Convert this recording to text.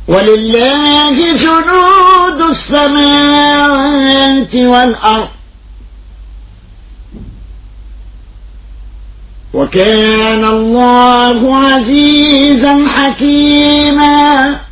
ولله جنود السماوات والأرض وكان الله عزيزا حكيما